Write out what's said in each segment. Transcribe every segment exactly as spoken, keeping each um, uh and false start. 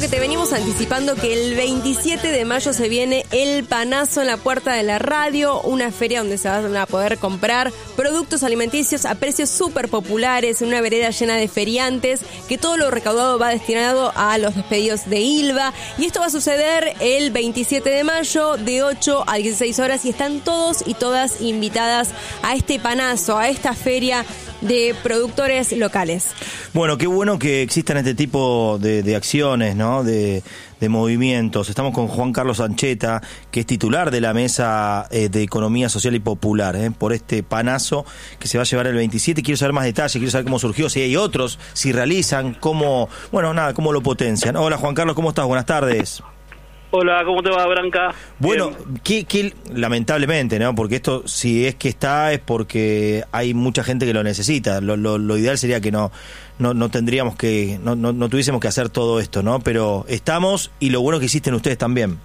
que te venimos anticipando que el veintisiete de mayo se viene el Panazo en la puerta de la radio, una feria donde se van a poder comprar productos alimenticios a precios súper populares, en una vereda llena de feriantes, que todo lo recaudado va destinado a los despedidos de ILVA. Y esto va a suceder el veintisiete de mayo de ocho a dieciséis horas y están todos y todas invitadas a este Panazo, a esta feria de productores locales. Bueno, qué bueno que existan este tipo de, de acciones, ¿no? De, de movimientos. Estamos con Juan Carlos Ancheta, que es titular de la Mesa eh, de Economía Social y Popular, ¿eh? por este Panazo que se va a llevar el veintisiete. Quiero saber más detalles, quiero saber cómo surgió, si hay otros, si realizan, cómo, bueno, nada, cómo lo potencian. Hola Juan Carlos, ¿cómo estás? Buenas tardes. Hola, ¿cómo te va, Branca? Bueno, que, que, lamentablemente, ¿no? Porque esto, si es que está, es porque hay mucha gente que lo necesita. Lo, lo, lo ideal sería que no, no, no tendríamos que, no, no, no tuviésemos que hacer todo esto, ¿no? Pero estamos, y lo bueno que existen ustedes también.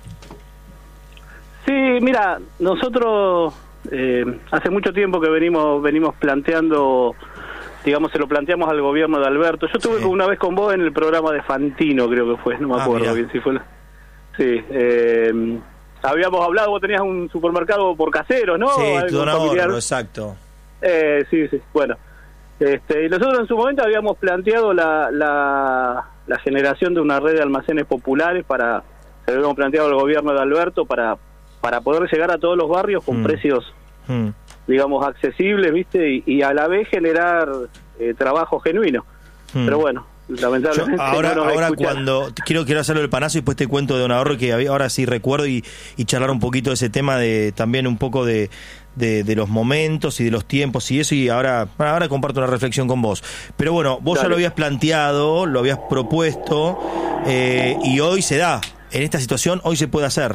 Sí, mira, nosotros eh, hace mucho tiempo que venimos, venimos planteando, digamos, se lo planteamos al gobierno de Alberto. Yo estuve sí. una vez con vos en el programa de Fantino, creo que fue, no me ah, acuerdo mirá. bien si fue la... Sí, eh, habíamos hablado, vos tenías un supermercado por caseros, ¿no? Sí, Don Ahorro, exacto. Eh, sí, sí, bueno. Este, y nosotros en su momento habíamos planteado la, la, la generación de una red de almacenes populares para, se lo habíamos planteado al gobierno de Alberto para, para poder llegar a todos los barrios con mm. precios, mm. digamos, accesibles, ¿viste? Y, y a la vez generar eh, trabajo genuino. Mm. Pero bueno. Lamentablemente Yo ahora no ahora escuchan. cuando quiero quiero hacerlo del Panazo y después te cuento de Don Ahorro, que ahora sí recuerdo, y, y charlar un poquito de ese tema, de también un poco de, de, de los momentos y de los tiempos y eso, y ahora ahora comparto una reflexión con vos. Pero bueno, vos Dale. ya lo habías planteado, lo habías propuesto, eh, y hoy se da, en esta situación hoy se puede hacer.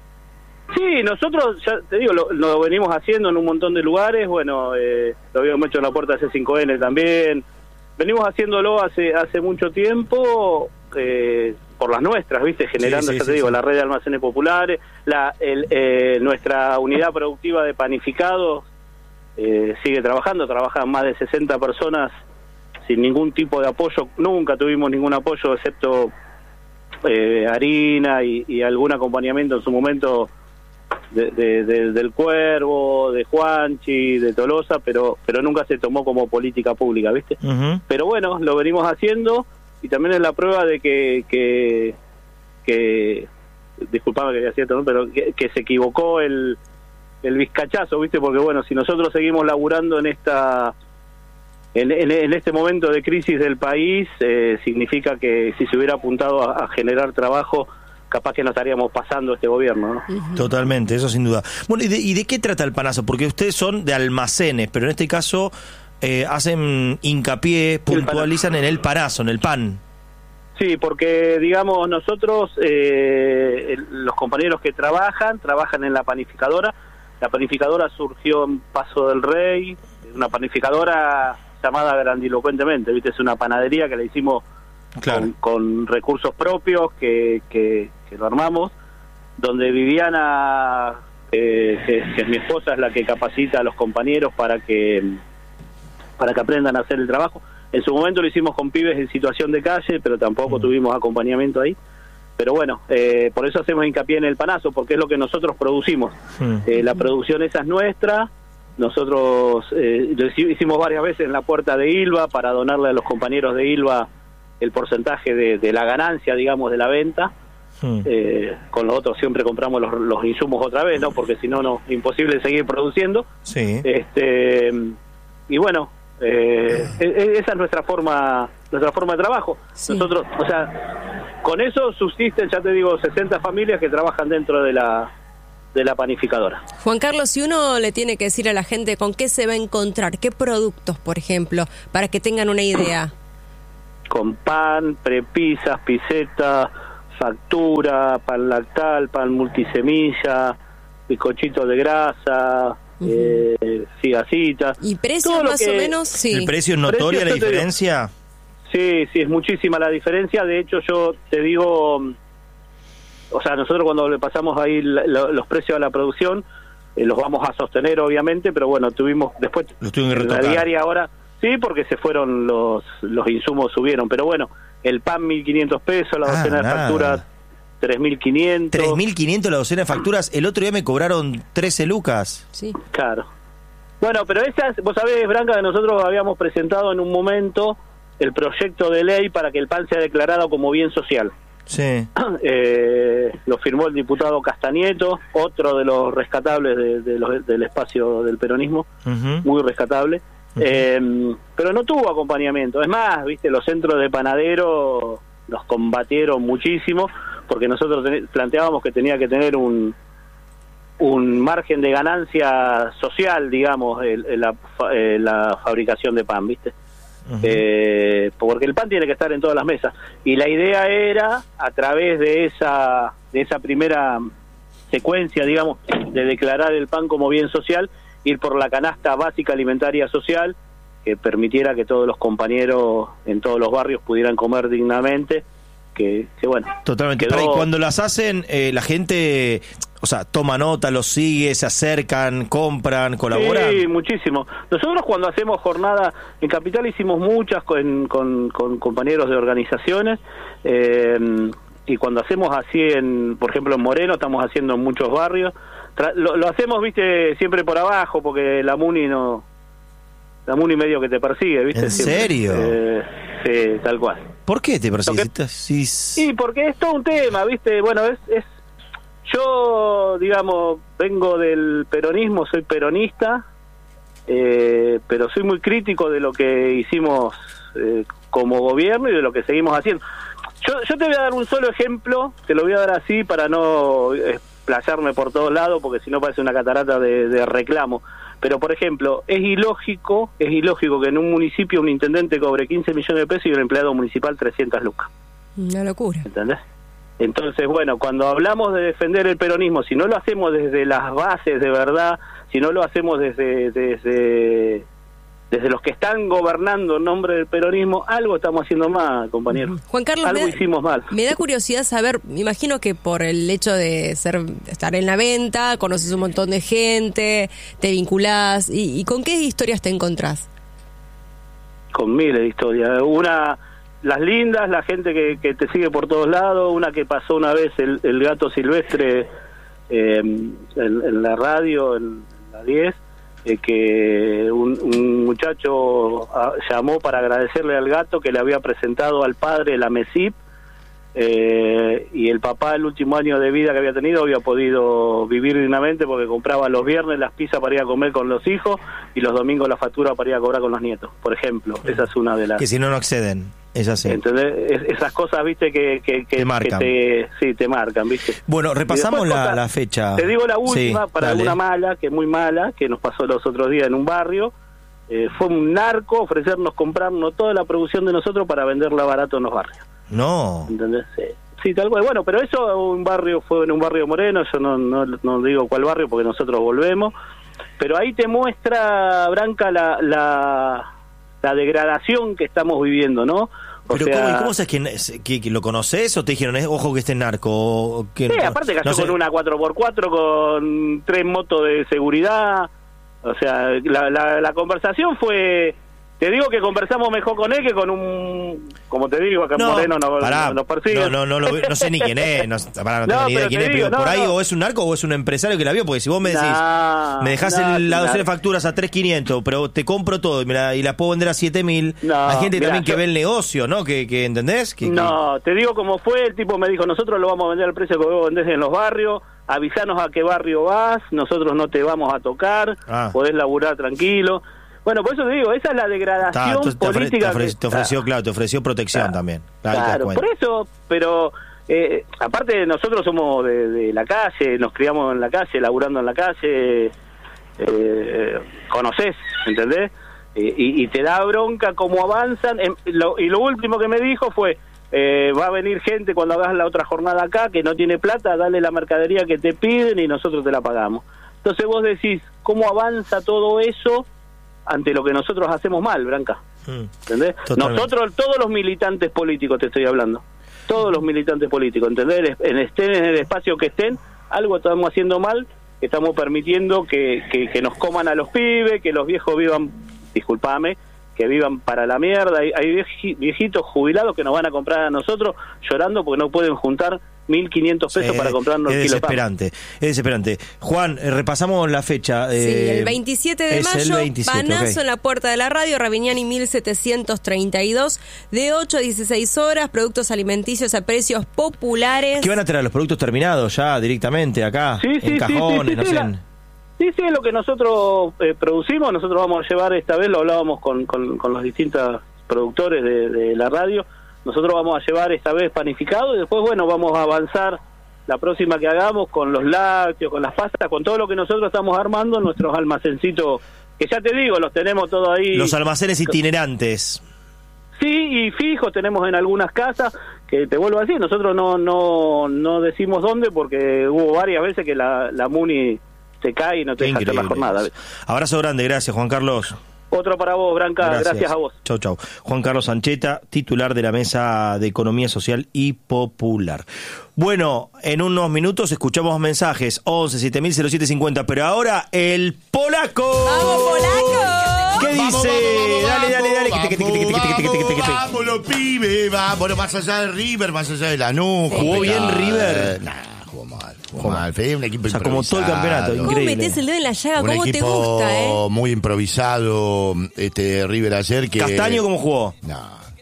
Sí, nosotros, ya te digo, lo, lo venimos haciendo en un montón de lugares. Bueno, eh, lo habíamos hecho en la puerta de C cinco N también. Venimos haciéndolo hace hace mucho tiempo, eh, por las nuestras, ¿viste? Generando, sí, sí, ya te sí, digo, sí. la red de almacenes populares, la el, eh, nuestra unidad productiva de panificados eh, sigue trabajando, trabajan más de sesenta personas sin ningún tipo de apoyo, nunca tuvimos ningún apoyo excepto eh, harina y, y algún acompañamiento en su momento De, de, de, del Cuervo, de Juanchi, de Tolosa, pero pero nunca se tomó como política pública, ¿viste? Uh-huh. Pero bueno, lo venimos haciendo, y también es la prueba de que que, que disculpame que diga cierto, ¿no? Pero que, que se equivocó el, el vizcachazo, ¿viste? Porque bueno, si nosotros seguimos laburando en esta en, en, en este momento de crisis del país, eh, significa que si se hubiera apuntado a, a generar trabajo, capaz que no estaríamos pasando este gobierno, ¿no? Uh-huh. Totalmente, eso sin duda. Bueno, ¿y de, ¿y de qué trata el Panazo? Porque ustedes son de almacenes, pero en este caso eh, hacen hincapié, puntualizan en el Panazo, en el pan. Sí, porque, digamos, nosotros, eh, el, los compañeros que trabajan, trabajan en la panificadora. La panificadora surgió en Paso del Rey, una panificadora llamada grandilocuentemente, ¿viste? Es una panadería que le hicimos claro. con, con recursos propios, que, que, que lo armamos, donde Viviana, eh, que, que es mi esposa, es la que capacita a los compañeros para que para que aprendan a hacer el trabajo. En su momento lo hicimos con pibes en situación de calle, pero tampoco mm. tuvimos acompañamiento ahí. Pero bueno, eh, por eso hacemos hincapié en el Panazo, porque es lo que nosotros producimos. Mm. Eh, la producción esa es nuestra. Nosotros eh, lo hicimos varias veces en la puerta de ILVA para donarle a los compañeros de ILVA el porcentaje de, de la ganancia, digamos, de la venta. Mm. Eh, con los otros siempre compramos los, los insumos otra vez, ¿no? Porque si no, no es imposible seguir produciendo. Sí. Este, y bueno, eh, esa es nuestra forma nuestra forma de trabajo. Sí. Nosotros, o sea, con eso subsisten, ya te digo, sesenta familias que trabajan dentro de la de la panificadora. Juan Carlos, si uno le tiene que decir a la gente con qué se va a encontrar, qué productos, por ejemplo, para que tengan una idea. Con pan, prepisas, piseta, factura, pan lactal, pan multisemilla, bizcochitos de grasa, uh-huh. eh, cigacita. ¿Y precios más que... o menos? Sí. ¿El precio es notoria precio, la diferencia? Sí, sí, es muchísima la diferencia. De hecho, yo te digo, o sea, nosotros cuando le pasamos ahí la, la, los precios a la producción, eh, los vamos a sostener obviamente, pero bueno, tuvimos después los tuvimos que en la diaria ahora, sí, porque se fueron los los insumos, subieron, pero bueno, el pan mil quinientos pesos, la docena ah, de facturas tres mil quinientos. tres mil quinientos la docena de facturas. El otro día me cobraron trece lucas. Sí. Claro. Bueno, pero esas, vos sabés, Branca, que nosotros habíamos presentado en un momento el proyecto de ley para que el pan sea declarado como bien social. Sí. Eh, lo firmó el diputado Castañeto, otro de los rescatables de, de los, del espacio del peronismo, uh-huh. muy rescatable. Uh-huh. Eh, pero no tuvo acompañamiento. Es más, viste, los centros de panadero nos combatieron muchísimo, porque nosotros ten- planteábamos que tenía que tener un un margen de ganancia social, digamos, el, el, la, eh, la fabricación de pan, ¿viste? Uh-huh. Eh, porque el pan tiene que estar en todas las mesas. Y la idea era, a través de esa, de esa primera secuencia, digamos, de declarar el pan como bien social, ir por la canasta básica alimentaria social, que permitiera que todos los compañeros en todos los barrios pudieran comer dignamente. Que, que bueno. Totalmente. Quedó... Pero y cuando las hacen, eh, la gente, o sea, toma nota, los sigue, se acercan, compran, colaboran. Sí, muchísimo. Nosotros cuando hacemos jornada en Capital hicimos muchas con, con, con compañeros de organizaciones, eh, y cuando hacemos así, en, por ejemplo en Moreno, estamos haciendo en muchos barrios. Tra- lo, lo hacemos, viste, siempre por abajo, porque la MUNI no... La MUNI medio que te persigue, viste. ¿En siempre. serio? Eh, sí, tal cual. ¿Por qué te persigue? Que... Sí, sí, porque es todo un tema, viste. Bueno, es... es yo, digamos, vengo del peronismo, soy peronista, eh, pero soy muy crítico de lo que hicimos eh, como gobierno y de lo que seguimos haciendo. Yo, yo te voy a dar un solo ejemplo, te lo voy a dar así para no explayarme por todos lados, porque si no parece una catarata de, de reclamo. Pero, por ejemplo, es ilógico, es ilógico que en un municipio un intendente cobre quince millones de pesos y un empleado municipal trescientas lucas. Una locura. ¿Entendés? Entonces, bueno, cuando hablamos de defender el peronismo, si no lo hacemos desde las bases de verdad, si no lo hacemos desde desde desde los que están gobernando en nombre del peronismo, algo estamos haciendo mal, compañero. Juan Carlos, algo me da, hicimos mal. Me da curiosidad saber, me imagino que por el hecho de ser estar en la venta, conoces un montón de gente, te vinculás, y, y ¿con qué historias te encontrás? Con miles de historias. Una... Las lindas, la gente que, que te sigue por todos lados, una que pasó una vez el, el gato silvestre eh, en, en la radio, en la diez, eh, que un, un muchacho a, llamó para agradecerle al gato que le había presentado al padre la MESIP, eh, y el papá el último año de vida que había tenido había podido vivir dignamente porque compraba los viernes las pizzas para ir a comer con los hijos y los domingos la factura para ir a cobrar con los nietos, por ejemplo. Esa es una de las... Que si no, no acceden. Es así. ¿Entendés? Es, esas cosas, viste, que, que, que te marcan. Que te, sí, te marcan, viste. Bueno, repasamos la, cosas, la fecha. Te digo la última, sí, para dale. alguna mala, que es muy mala, que nos pasó los otros días en un barrio. Eh, fue un narco ofrecernos comprarnos toda la producción de nosotros para venderla barato en los barrios. No. ¿Entendés? Sí. Sí, tal cual. Bueno, pero eso un barrio fue en un barrio Moreno, yo no, no, no digo cuál barrio porque nosotros volvemos, pero ahí te muestra, Branca, la, la, la degradación que estamos viviendo, ¿no? O pero sea, ¿cómo, ¿cómo sabes que, que, que lo conoces o te dijeron, eh, ojo que este es narco? O que, sí, aparte cayó no sé. con una cuatro por cuatro, con tres motos de seguridad, o sea, la, la, la conversación fue... Te digo que conversamos mejor con él que con un... Como te digo, acá en no, Moreno nos, pará, nos persiguen. No, no, no, lo, no sé ni quién es, no, pará, no tengo No, ni idea de pero quién te es, digo, pero por no, ahí no. o es un narco o es un empresario que la vio, porque si vos me decís, No, me dejás no, el, la docena no. de facturas a tres mil quinientos, pero te compro todo y, me la, y las puedo vender a siete mil, No, hay gente mirá, también que yo- ve el negocio, ¿no? Que, que ¿entendés? Que, No, te digo cómo fue, el tipo me dijo, nosotros lo vamos a vender al precio que vos vendés en los barrios, avisanos a qué barrio vas, nosotros no te vamos a tocar, Ah. podés laburar tranquilo. Bueno, por eso te digo, esa es la que, degradación Ta, entonces te, ofre- política. te, ofre- que- te ofreció, Ah, claro, te ofreció protección claro. también. Ahí te das Claro, cuenta. por eso, pero eh, aparte nosotros somos de, de la calle, nos criamos en la calle, laburando en la calle, eh, conocés, ¿entendés? Eh, y, y te da bronca cómo avanzan. En- lo- y lo último que me dijo fue, eh, va a venir gente cuando hagas la otra jornada acá que no tiene plata, dale la mercadería que te piden y nosotros te la pagamos. Entonces vos decís, ¿cómo avanza todo eso ante lo que nosotros hacemos mal, Branca? Mm. ¿Entendés? Totalmente. Nosotros, todos los militantes políticos, te estoy hablando, todos los militantes políticos, ¿entendés? En, estén en el espacio que estén, algo estamos haciendo mal, que estamos permitiendo que, que, que nos coman a los pibes, que los viejos vivan, disculpame, que vivan para la mierda. Hay, hay vieji- viejitos jubilados que nos van a comprar a nosotros llorando porque no pueden juntar mil quinientos pesos Eh, para comprarnos es el kilo de pan. desesperante, es desesperante. Juan, eh, repasamos la fecha. Sí, eh, el veintisiete de es el mayo, veintisiete, panazo ok. en la puerta de la radio, Ravignani mil setecientos treinta y dos, de ocho a dieciséis horas, productos alimenticios a precios populares. ¿Qué van a traer? ¿Los productos terminados ya directamente acá? Sí, sí, en sí, cajones, sí, sí, no sí, sé. la- en- Sí, sí, es lo que nosotros eh, producimos. Nosotros vamos a llevar, esta vez lo hablábamos con, con, con los distintos productores de, de la radio, nosotros vamos a llevar esta vez panificado y después, bueno, vamos a avanzar la próxima que hagamos con los lácteos, con las pastas, con todo lo que nosotros estamos armando, nuestros almacencitos, que ya te digo, los tenemos todo ahí. Los almacenes itinerantes. Sí, y fijo, tenemos en algunas casas, que te vuelvo a decir, nosotros no no no decimos dónde porque hubo varias veces que la, la Muni se cae y no te Qué deja hacer la increíble. jornada. Abrazo grande, gracias Juan Carlos. Otro para vos, Branca, gracias, a vos. Chau, chau. Juan Carlos Ancheta, titular de la Mesa de Economía Social y Popular. Bueno, en unos minutos escuchamos mensajes, once siete mil cero siete cincuenta, pero ahora el polaco. ¡Vamos, polaco! ¿Qué dice? Vamos, vamos, dale, dale, dale. vamos, que te- que te- que te- que te- que te- que te- que te- que te- vamos, vamos, los pibes, vamos, bueno, más allá de River, más allá de Lanús. Sí. ¿Jugó bien complicado. River? Nah, jugó mal, jugó mal. Fue un equipo O sea, como todo el campeonato, improvisado. ¿Cómo increíble. metés el dedo en la llaga? Un ¿Cómo te equipo gusta, eh? muy improvisado, este River ayer que... ¿Castaño cómo jugó? No,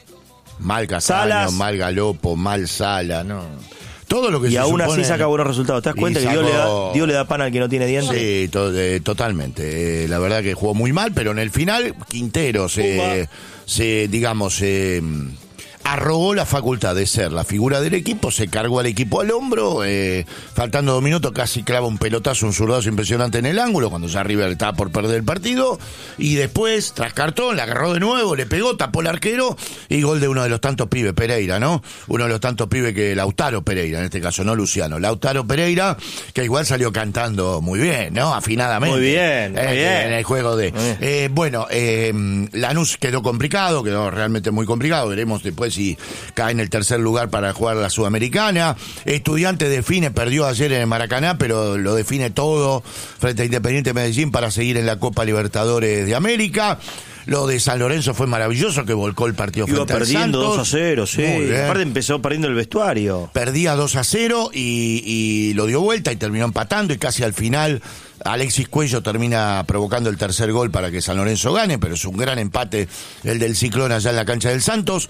mal Castaño, Salas. mal Galopo, mal Sala, no. Todo lo que Y se aún así supone- saca buenos resultados. ¿Te das Y cuenta que Dios le, da, sacó- Dios le da pan al que no tiene dientes? Sí, to- eh, totalmente. Eh, la verdad que jugó muy mal, pero en el final Quintero se, se digamos, se arrogó la facultad de ser la figura del equipo, se cargó al equipo al hombro, eh, faltando dos minutos casi clava un pelotazo, un zurdazo impresionante en el ángulo, cuando ya River estaba por perder el partido, y después, tras cartón, la agarró de nuevo, le pegó, tapó el arquero, y gol de uno de los tantos pibes, Pereira, ¿no? Uno de los tantos pibes que Lautaro Pereira, en este caso, no Luciano, Lautaro Pereira, que igual salió cantando muy bien, ¿no? Afinadamente. Muy bien, muy Eh, bien. En el juego de... Muy bien. Eh, bueno, eh, Lanús quedó complicado, quedó realmente muy complicado, veremos después si cae en el tercer lugar para jugar la Sudamericana. Estudiantes define, perdió ayer en el Maracaná, pero lo define todo frente a Independiente Medellín para seguir en la Copa Libertadores de América. Lo de San Lorenzo fue maravilloso, que volcó el partido Iba frente al perdiendo Santos. dos a cero, sí. Muy bien. Aparte empezó perdiendo el vestuario. Perdía dos a cero y, y lo dio vuelta y terminó empatando, y casi al final Alexis Cuello termina provocando el tercer gol para que San Lorenzo gane, pero es un gran empate el del Ciclón allá en la cancha del Santos.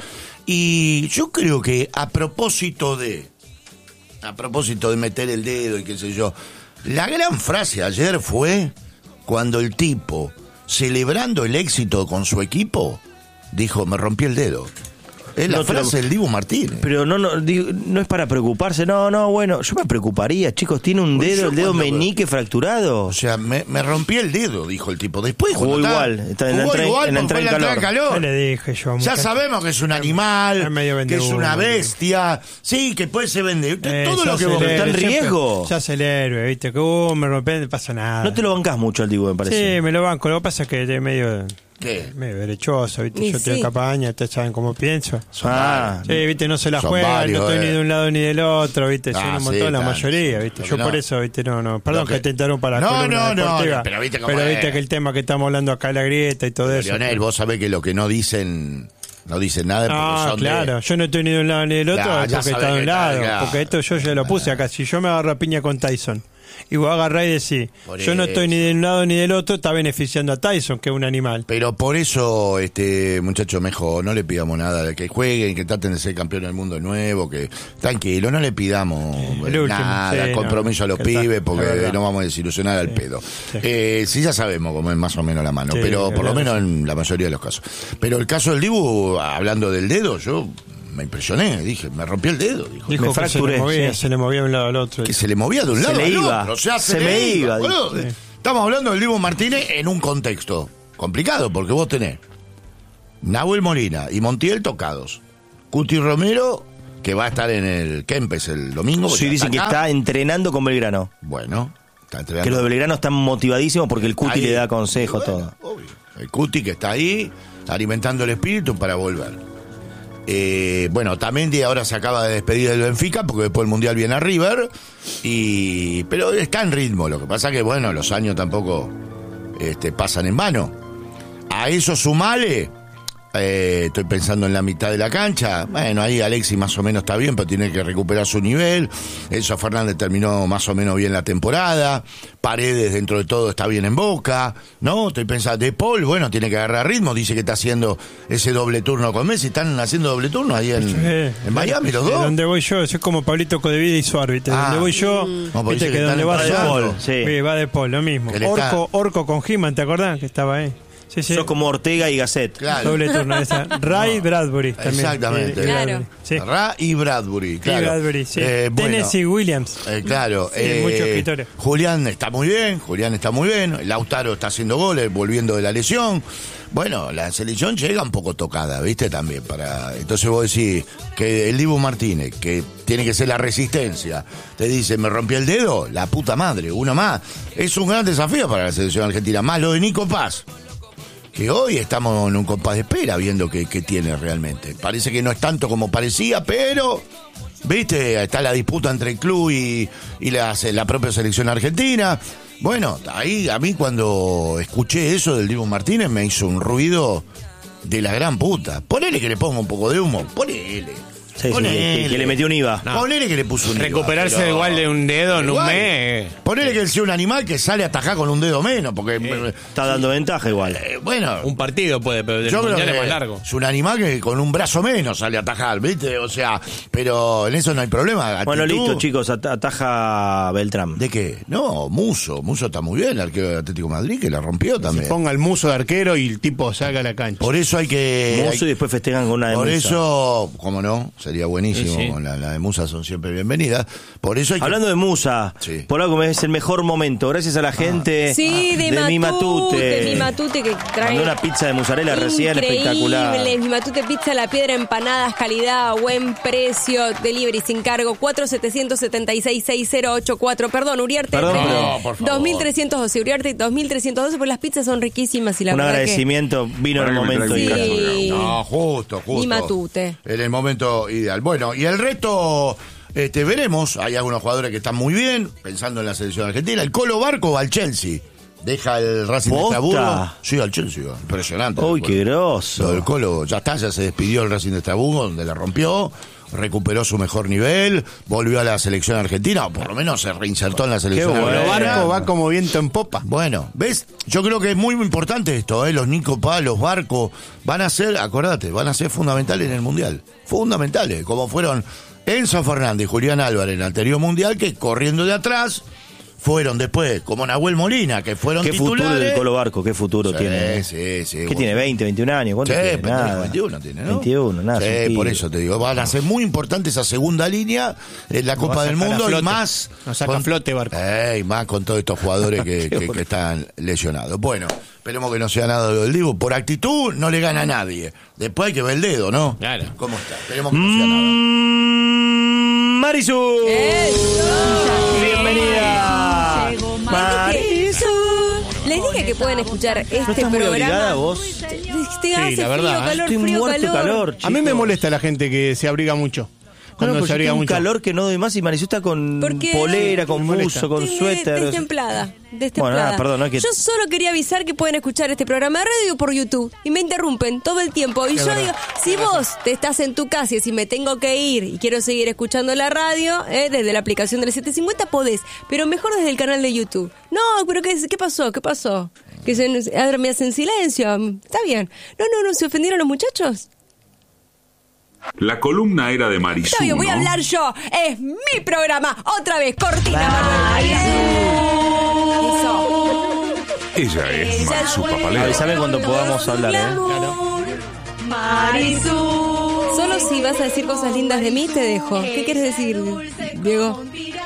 Y yo creo que a propósito de a propósito de meter el dedo y qué sé yo, la gran frase ayer fue cuando el tipo, celebrando el éxito con su equipo, dijo: me rompí el dedo. Es la No te lo- frase del Dibu Martínez. Pero no, no, digo, no es para preocuparse. No, no, bueno, yo me preocuparía, chicos. Tiene un Pues dedo, yo el dedo cuando- meñique fracturado. O sea, me, me rompí el dedo, dijo el tipo. Después Jugó cuando igual, está en la jugó entrada- igual en la porque entrada fue en la entrada en calor. ¿Qué le dije yo? Ya muchacho? sabemos que es un animal, Es medio que es una vendehumo, bestia. Sí, que puede ser vende. Eh, Todo se lo que hace vos el está en héroe, siempre- riesgo. Se hace el héroe, ¿viste? Que uh, me rompí, no pasa nada. No te lo bancás mucho al Dibu, me parece. Sí, me lo banco. Lo que pasa es que es medio, ¿Qué? medio derechoso, ¿viste? Y Yo estoy sí. en campaña, ustedes saben cómo pienso. Ah, Sí, ¿viste? No se la Son juegan, varios, no estoy eh. ni de un lado ni del otro, ¿viste? Ah, Son un sí, montón la claro, mayoría, sí. ¿viste? Lo Yo que por no. eso, ¿viste? No, no. Perdón Lo que, que- te interrumpa la No, columna no, no, deportiva, pero viste cómo pero es. viste que el tema que estamos hablando acá, la grieta y todo eso. Lionel, vos sabés que lo que no dicen, no dicen nada porque Ah, son claro, de... yo no estoy ni de un lado ni del otro, Ya, ya porque sabés está de que un está, lado. claro. Porque esto yo ya lo puse acá. Si yo me agarro a piña con Tyson y vos agarrás y decís, Por yo no estoy eso. ni de un lado ni del otro, está beneficiando a Tyson, que es un animal. Pero por eso, este muchacho, mejor, no le pidamos nada de que jueguen, que traten de ser campeón del mundo de nuevo, que tranquilo, no le pidamos el último, nada, sí, compromiso no, a los que está, pibes, es porque verdad. no vamos a desilusionar al pedo. sí. Eh, sí, ya sabemos cómo es más o menos la mano, Sí, pero es por lo verdad. menos en la mayoría de los casos. Pero el caso del Dibu, hablando del dedo, yo me impresioné, dije, me rompió el dedo, dijo. Dijo Me que se fracturé, le, movía, sí. se le movía de un lado al otro. Que se le movía de un Se lado le al iba. otro, o sea, se, Se le me iba, boludo. dijo. Sí. Estamos hablando del Dibu Martínez en un contexto complicado, porque vos tenés Nahuel Molina y Montiel tocados, Cuti Romero, que va a estar en el Kempes el domingo. sí, ya dicen que acá. está entrenando con Belgrano. Bueno, está entrenando. Que los de Belgrano están motivadísimos porque el Cuti Ahí. le da consejos, Bueno, todo. obvio. El Cuti que está ahí, alimentando el espíritu para volver. Eh, bueno, también ahora se acaba de despedir del Benfica porque después del Mundial viene a River, y pero está en ritmo. Lo que pasa que, bueno, los años tampoco este, pasan en vano. A eso sumale Eh, estoy pensando en la mitad de la cancha. Bueno, ahí Alexis más o menos está bien, pero tiene que recuperar su nivel. Enzo Fernández terminó más o menos bien la temporada. Paredes, dentro de todo, está bien en Boca, ¿no? Estoy pensando, De Paul, bueno, tiene que agarrar ritmo. Dice que está haciendo ese doble turno con Messi. ¿Están haciendo doble turno ahí en, Eh, en Miami los eh, dos? Donde voy yo, eso es como Pablito Codevida y Suárez, ¿viste? Ah. Donde voy yo, No, pues viste dice que que donde están va en Suárez, Paul, sí. sí, va De Paul, lo mismo. Que le está- Orco, Orco con He-Man, ¿te acordás? Que estaba ahí. Sí, sí. Sos como Ortega y Gasset. Claro. Doble turno esa. Ray Bradbury también. Exactamente. Y- y Claro. Bradbury, sí. Ra y Bradbury, claro. Y Bradbury, sí. Eh, bueno, Tennessee Williams. eh, claro. Sí, eh, muchos escritores. Julián está muy bien, Julián está muy bien. Lautaro está haciendo goles, volviendo de la lesión. Bueno, la selección llega un poco tocada, ¿viste? También para. Entonces vos decís que el Dibu Martínez, que tiene que ser la resistencia, te dice, me rompí el dedo, la puta madre, uno más. Es un gran desafío para la selección argentina, más lo de Nico Paz, que hoy estamos en un compás de espera viendo qué qué tiene realmente. Parece que no es tanto como parecía, pero, viste, está la disputa entre el club y, y la, la propia selección argentina. Bueno, ahí a mí cuando escuché eso del Dibu Martínez me hizo un ruido de la gran puta. Ponele que le ponga un poco de humo, ponele. Sí, sí, Ponele. que, que le metió un I V A. No. Ponele que le puso un I V A, Recuperarse pero- igual de un dedo en un Igual. mes. Ponele que él sea un animal que sale a atajar con un dedo menos, porque... Está dando ventaja igual. eh, bueno... Un partido puede, pero el Yo creo mundial que es más largo. es un animal que con un brazo menos sale a atajar, ¿viste? O sea, pero en eso no hay problema. Bueno, Actitud- listo, chicos, at- ataja Beltrán. ¿De qué? No, Muso. Muso está muy bien, el arquero de Atlético de Madrid, que la rompió Se también. ponga el muso de arquero y el tipo salga a la cancha. Por eso hay que... Mozo y hay- después festejan con una de por Musa. eso, como no, sería buenísimo. Sí, sí. La, la de Musa son siempre bienvenidas. Por eso hay que... Hablando de Musa, Sí. por algo es el mejor momento. Gracias a la gente Sí, de, mi Matute. Matute. De mi Matute que trae. Mandó una pizza de mozzarella recién espectacular. Increíble. Mi Matute Pizza La Piedra, empanadas, calidad, buen precio, delivery sin cargo, cuatro siete siete seis, seis cero ocho cuatro. Perdón, Uriarte. Perdón, tres- pero- No, por favor. dos mil trescientos doce, Uriarte dos mil trescientos doce, pues las pizzas son riquísimas y la Un verdad que... agradecimiento, vino en el momento Sí. ideal. No, justo, justo. Mi Matute. En el momento ideal. Bueno, y el resto, este, veremos. Hay algunos jugadores que están muy bien, pensando en la selección argentina. El Colo Barco va al Chelsea. Deja el Racing de ¿Posta? Estrasburgo. Sí, al Chelsea. va. Impresionante. Uy, Bueno, qué Lo grosso. del Colo, ya está, ya se despidió el Racing de Estrasburgo, donde la rompió. Recuperó su mejor nivel, volvió a la selección argentina, o por lo menos se reinsertó en la selección bueno. Pero argentina. Barco va como viento en popa. Bueno, ¿ves? Yo creo que es muy importante esto, ¿eh? Los Nico Paz, los Barcos, van a ser, acordate, van a ser fundamentales en el Mundial. Fundamentales, como fueron Enzo Fernández y Julián Álvarez en el anterior Mundial, que corriendo de atrás, fueron después, como Nahuel Molina, que fueron Qué futuro titulares. del Colo Barco, qué futuro Sí, tiene. ¿eh? sí, sí. ¿Qué bueno. tiene? ¿veinte, veintiún años? ¿Cuánto Sí, tiene? pendejo, Nada. veintiuno tiene, ¿no? veintiuno, nada. es un Sí, pibe. por eso te digo, van a ser muy importantes esa segunda línea en la Lo va Copa a del sacar a Mundo y flote. más. Nos saca a flote, Barco. Eh, y más con todos estos jugadores que, que- que están lesionados. Bueno, esperemos que no sea nada lo del Dibu. Por actitud no le gana a nadie. Después hay que ver el dedo, ¿no? Claro. ¿Cómo está? Esperemos que no sea nada. Mm, Marisu. Bienvenida. Marisu. Les dije que pueden escuchar este ¿No estás muy programa. obligada vos? Este hace la verdad, frío, ¿eh? calor, Estoy frío, muerto de calor. calor. A mí me chicos. molesta la gente que se abriga mucho. No, no, Cuando porque se yo abriga tengo un mucho. calor que no doy más y Marisu está con Porque- polera, con Me molesta. buzo, con Estoy suéter. Destemplada, destemplada. Bueno, nada, perdón, no hay que- Yo solo quería avisar que pueden escuchar este programa de radio por YouTube y me interrumpen todo el tiempo. Y yo digo, si vos te estás en tu casa y si me tengo que ir y quiero seguir escuchando la radio, eh, desde la aplicación del setecientos cincuenta podés, pero mejor desde el canal de YouTube. No, pero ¿qué, qué pasó? ¿Qué pasó? Que se, ahora me hacen silencio. Está bien. No, no, no, ¿se ofendieron los muchachos? La columna era de Marisú, Está bien, voy a ¿no? hablar yo. Es mi programa. Otra vez, cortina, Manuel. Eso. Ella es Marisú Papaleo. Avísame cuando podamos hablar, ¿eh? Solo si vas a decir cosas lindas de mí, te dejo. ¿Qué quieres decir, Diego?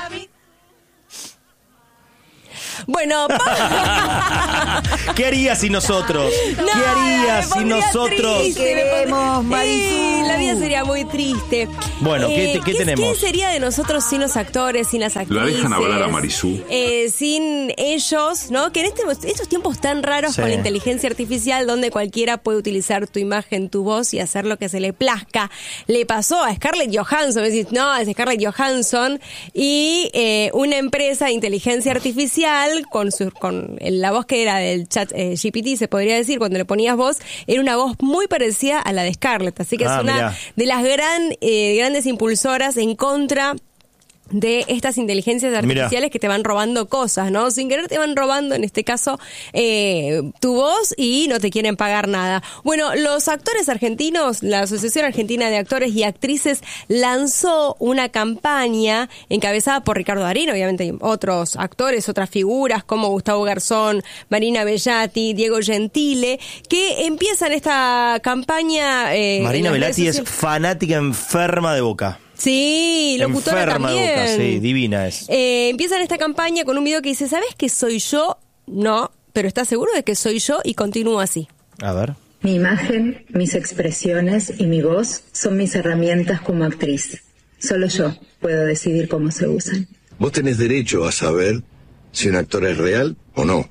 Bueno, ¿Qué harías sin nosotros? ¿Qué harías sin nosotros? Queremos, Marisú. La vida sería muy triste. Bueno, ¿qué te- qué tenemos? ¿Qué sería de nosotros sin los actores, sin las actrices? dejan hablar a Marisú. Eh, sin ellos, ¿no? Que en este, estos tiempos tan raros Sí. con la inteligencia artificial, donde cualquiera puede utilizar tu imagen, tu voz y hacer lo que se le plazca. Le pasó a Scarlett Johansson. Decís, no, es Scarlett Johansson. Y eh, una empresa de inteligencia artificial real, con su, con la voz que era del chat eh, G P T, se podría decir, cuando le ponías voz, era una voz muy parecida a la de Scarlett. Así que Ah, es una mirá. de las gran, eh, grandes impulsoras en contra de estas inteligencias artificiales Mirá. que te van robando cosas, ¿no? Sin querer te van robando, en este caso, eh, tu voz y no te quieren pagar nada. Bueno, los actores argentinos, la Asociación Argentina de Actores y Actrices lanzó una campaña encabezada por Ricardo Darín, obviamente hay otros actores, otras figuras como Gustavo Garzón, Marina Bellati, Diego Gentile, que empiezan esta campaña... Eh, Marina en las Velati redes es sociales. fanática enferma de Boca. Sí, locutora Enferma también. de Boca, sí, divina es. Eh, empiezan esta campaña con un video que dice, ¿sabes que soy yo? No, pero ¿estás seguro de que soy yo? Y continúa así. A ver. Mi imagen, mis expresiones y mi voz son mis herramientas como actriz. Solo yo puedo decidir cómo se usan. Vos tenés derecho a saber si un actor es real o no.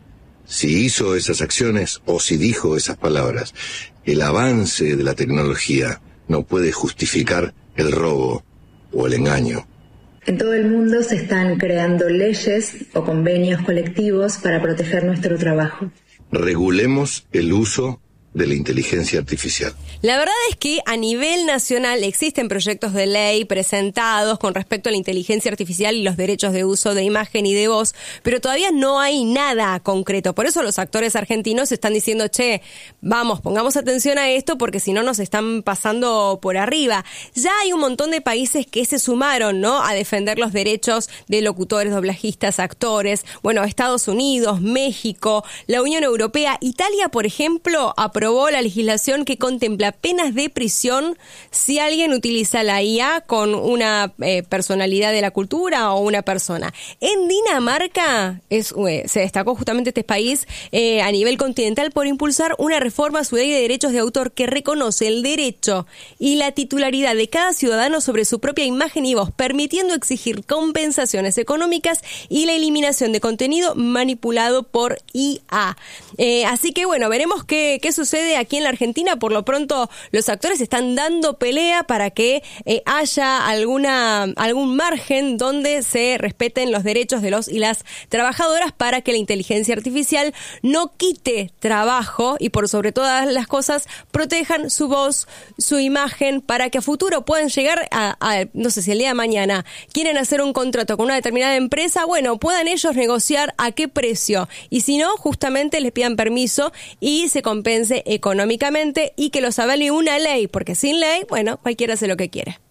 Si hizo esas acciones o si dijo esas palabras. El avance de la tecnología no puede justificar el robo o el engaño. En todo el mundo se están creando leyes o convenios colectivos para proteger nuestro trabajo. Regulemos el uso de la inteligencia artificial. La verdad es que a nivel nacional existen proyectos de ley presentados con respecto a la inteligencia artificial y los derechos de uso de imagen y de voz, pero todavía no hay nada concreto. Por eso los actores argentinos están diciendo, che, vamos, pongamos atención a esto porque si no nos están pasando por arriba. Ya hay un montón de países que se sumaron, ¿no?, a defender los derechos de locutores, doblajistas, actores. Bueno, Estados Unidos, México, la Unión Europea, Italia, por ejemplo, aprobó la legislación que contempla penas de prisión si alguien utiliza la I A con una eh, personalidad de la cultura o una persona. En Dinamarca es, eh, se destacó justamente este país eh, a nivel continental por impulsar una reforma a su ley de derechos de autor que reconoce el derecho y la titularidad de cada ciudadano sobre su propia imagen y voz, permitiendo exigir compensaciones económicas y la eliminación de contenido manipulado por I A. Eh, así que bueno, veremos qué, qué sucede aquí en la Argentina. Por lo pronto los actores están dando pelea para que eh, haya alguna algún margen donde se respeten los derechos de los y las trabajadoras para que la inteligencia artificial no quite trabajo y por sobre todas las cosas protejan su voz, su imagen, para que a futuro puedan llegar a, a no sé si el día de mañana quieren hacer un contrato con una determinada empresa, bueno, puedan ellos negociar a qué precio y si no, justamente les pidan permiso y se compense económicamente y que los avale una ley, porque sin ley, bueno, cualquiera hace lo que quiere.